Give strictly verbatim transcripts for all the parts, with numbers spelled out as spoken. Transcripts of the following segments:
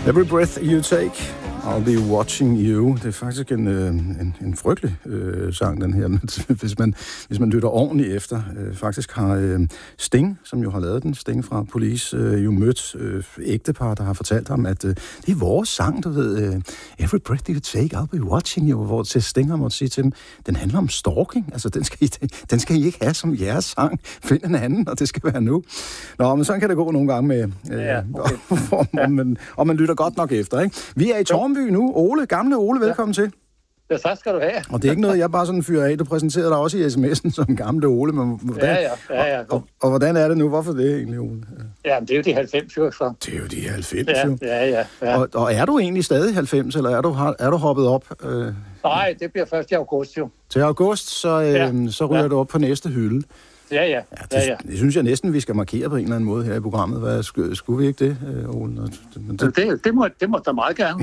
Every breath you take, I'll be watching you. Det er faktisk en, en, en frygtelig øh, sang, den her, hvis man, hvis man lytter ordentligt efter. Øh, faktisk har øh, Sting, som jo har lavet den, Sting fra Police, øh, jo mødt øh, ægtepar, der har fortalt ham, at øh, det er vores sang, du ved. Øh, Every breath you take, I'll be watching you. Hvor til Sting har måttet sige til dem, den handler om stalking. Altså, den skal, I, den skal I ikke have som jeres sang. Find en anden, og det skal være nu. Nå, men sådan kan det gå nogle gange med, øh, ja, okay. og, og, man, og man lytter godt nok efter, ikke? Vi er i Tårnby nu. Ole, gamle Ole, velkommen ja. til. Ja, tak skal du have. Og det er ikke noget, jeg bare sådan fyrer af. Du præsenterede dig også i sms'en som gamle Ole. Men hvordan, ja, ja, ja, ja. Og, og, og hvordan er det nu? Hvorfor det egentlig, Ole? Ja, men det er jo de halvfems, jo. Så. Det er jo de halvfems, ja, jo. Ja, ja, ja. Og, og er du egentlig stadig halvfems, eller er du, er du hoppet op? Øh, Nej, det bliver først i august, jo. Til august, så, øh, ja. så ryger ja. du op på næste hylde. Ja, ja. ja, det, ja, ja. det synes jeg næsten, vi skal markere på en eller anden måde her i programmet. Hvad, skulle, skulle vi ikke det, Ole? Det, det, det, må, det må der meget gerne.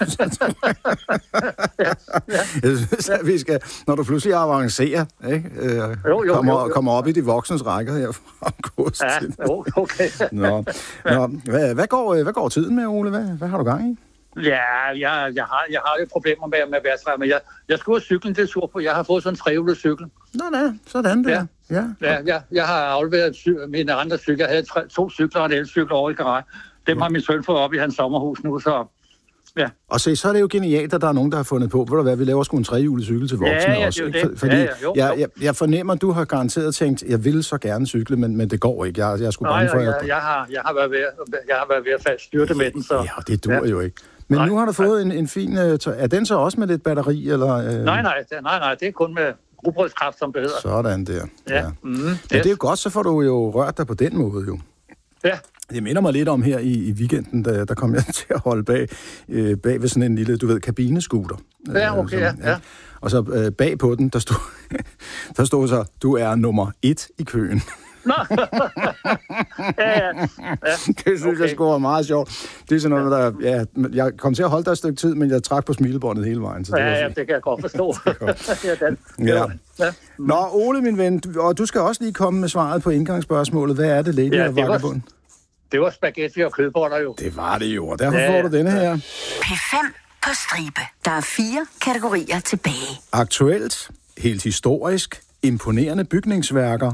ja, ja. Jeg synes, at vi skal, når du pludselig avancerer, ikke? Øh, jo, jo, kommer, jo, jo. kommer op i de voksnes rækker her fra august. Ja, jo, okay. Nå. Nå. Hvad, hvad, går, hvad går tiden med, Ole? Hvad, hvad har du gang i? Ja, jeg, jeg, har, jeg har jo problemer med, med værtsræd, men jeg, jeg skulle have cyklen til sur på. Jeg har fået sådan en trehjulet cykel. Nå, da, sådan der. Ja. Ja. Ja, ja, jeg har afleveret cy- mine andre cykler. Jeg havde tre, to cykler og en elcykel over i garage. Dem ja. har min søn fået op i hans sommerhus nu, så ja. Og se, så er det jo genialt, at der er nogen, der har fundet på, ved du hvad, vi laver sgu en trehjulet cykel til voksne ja, ja, også. Det er det. Fordi ja, ja, jo, jeg, jo. jeg, jeg fornemmer, at du har garanteret tænkt, jeg vil så gerne cykle, men, men det går ikke. Jeg, jeg skulle bange for, jeg, at... jeg, jeg, har, jeg, har været ved, jeg har været ved at falde styrte med den, så... Ja, det dur ja. jo ikke. Men nej, nu har du fået en, en fin... Er den så også med lidt batteri, eller... Øh... Nej, nej, det, nej, nej, det er kun med rugbrødskraft, som det hedder. Sådan der. Ja. Ja. Mm, yes. ja, det er jo godt, så får du jo rørt dig på den måde, jo. Ja. Det minder mig lidt om her i, i weekenden, da der kom jeg til at holde bag, øh, bag ved sådan en lille, du ved, kabinescooter. Ja, okay, øh, som, ja. ja. Og så øh, bag på den, der stod, der stod så, du er nummer et i køen. Nå, ja, ja. ja. Det synes okay. jeg sgu var meget sjovt. Det er sådan noget, der, ja, jeg kom til at holde der et stykke tid, men jeg trak på smilebåndet hele vejen. Så det ja, var ja, det kan jeg godt forstå. ja, den. ja. ja. Nå, Ole, min ven, og du skal også lige komme med svaret på indgangsspørgsmålet. Hvad er det, Lady ja, og Vagabond? Det var spaghetti og kødboller jo. Det var det jo, og derfor ja, får du denne her. P fem på stribe. Der er fire kategorier tilbage. Aktuelt, helt historisk, imponerende bygningsværker